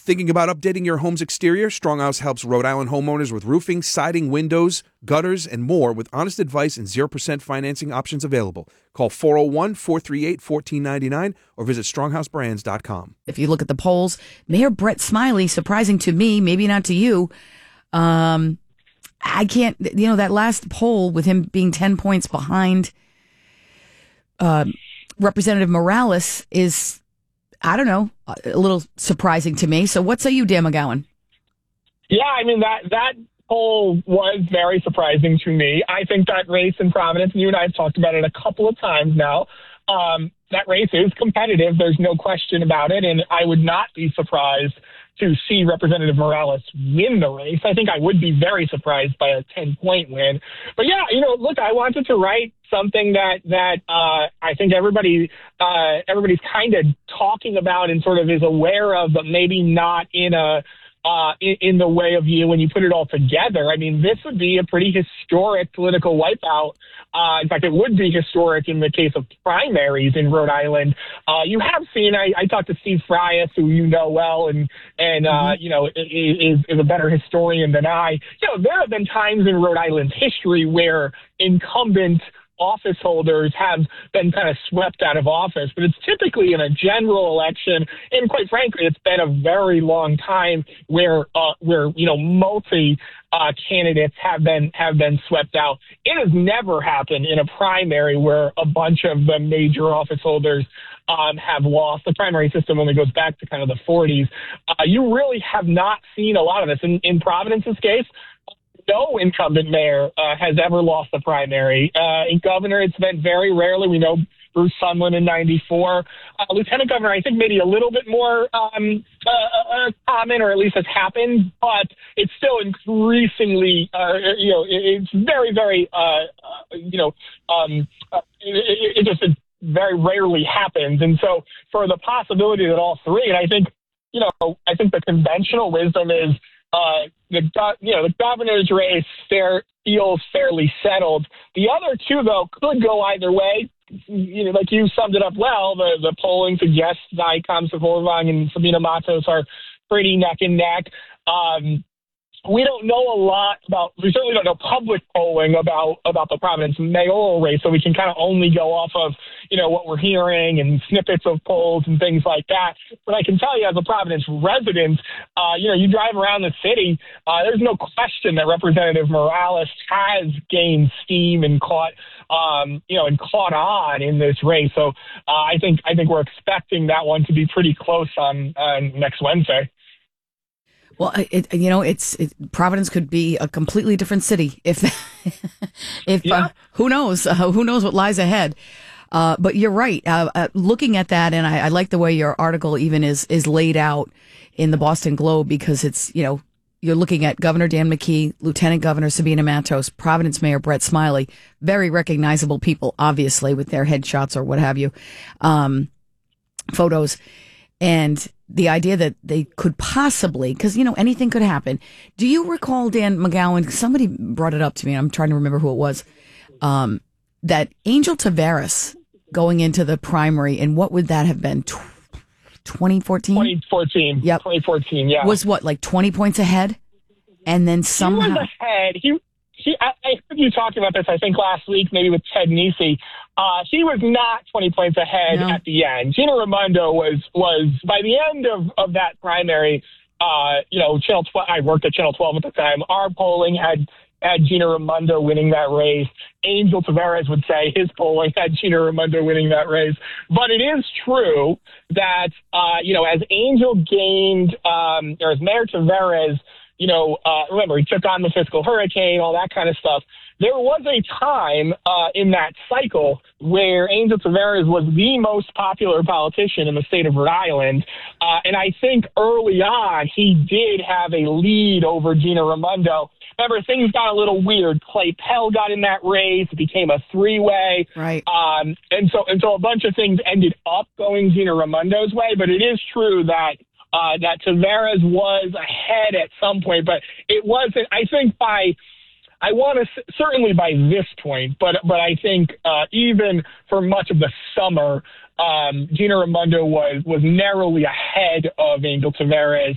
Thinking about updating your home's exterior? Stronghouse helps Rhode Island homeowners with roofing, siding, windows, gutters, and more with honest advice and 0% financing options available. Call 401-438-1499 or visit stronghouseBrands.com. If you look at the polls, Mayor Brett Smiley, surprising to me, maybe not to you, I can't, that last poll with him being 10 points behind Representative Morales is, I don't know, a little surprising to me. So what say you, Dan McGowan? Yeah, I mean, that poll was very surprising to me. I think that race in Providence, and you and I have talked about it a couple of times now, that race is competitive. There's no question about it. And I would not be surprised to see Representative Morales win the race. I think I would be very surprised by a 10-point win. But yeah, look, I wanted to write something that I think everybody's kind of talking about and sort of is aware of, but maybe not in the way of you when you put it all together. I mean, this would be a pretty historic political wipeout. In fact, it would be historic in the case of primaries in Rhode Island. You have seen, I talked to Steve Frias, who you know well, and is a better historian than I. There have been times in Rhode Island's history where incumbent office holders have been kind of swept out of office, but it's typically in a general election, and quite frankly, it's been a very long time where multi candidates have been swept out. It has never happened in a primary where a bunch of the major office holders have lost. The primary system only goes back to kind of the 40s. You really have not seen a lot of this. In Providence's case, no incumbent mayor has ever lost a primary. In governor, it's been very rarely. We know Bruce Sunland in 94. Lieutenant governor, I think maybe a little bit more common, or at least has happened, but it's still increasingly, it's very, very, it just very rarely happens. And so for the possibility that all three, and I think the conventional wisdom is, the governor's race feels fairly settled. The other two, though, could go either way. Like you summed it up well, the polling suggests Icom Savorvang and Sabina Matos are pretty neck and neck. We don't know a lot we certainly don't know public polling about the Providence mayoral race, so we can kind of only go off of, what we're hearing and snippets of polls and things like that. But I can tell you as a Providence resident, you drive around the city, there's no question that Representative Morales has gained steam and caught on in this race. So I think we're expecting that one to be pretty close on next Wednesday. Well, Providence could be a completely different city if who knows what lies ahead. But you're right. Looking at that, and I like the way your article even is laid out in the Boston Globe, because it's, you're looking at Governor Dan McKee, Lieutenant Governor Sabina Matos, Providence Mayor Brett Smiley, very recognizable people, obviously, with their headshots or what have you, photos. And the idea that they could possibly, because, anything could happen. Do you recall, Dan McGowan, somebody brought it up to me, I'm trying to remember who it was, that Angel Taveras going into the primary, and what would that have been, 2014? 2014. Yep. 2014, yeah. Was what, like 20 points ahead? And then somehow... He was ahead. I heard you talking about this, I think, last week, maybe with Ted Nesi. He was not 20 points ahead at the end. Gina Raimondo was by the end of that primary, Channel 12, I worked at Channel 12 at the time. Our polling had Gina Raimondo winning that race. Angel Taveras would say his polling had Gina Raimondo winning that race. But it is true that, as Angel gained, or as Mayor Taveras, remember, he took on the fiscal hurricane, all that kind of stuff. There was a time in that cycle where Angel Taveras was the most popular politician in the state of Rhode Island. And I think early on, he did have a lead over Gina Raimondo. Remember, things got a little weird. Clay Pell got in that race. It became a three-way. Right. And so a bunch of things ended up going Gina Raimondo's way. But it is true that Taveras was ahead at some point, but it wasn't, I think certainly by this point, but I think even for much of the summer, Gina Raimondo was narrowly ahead of Angel Taveras.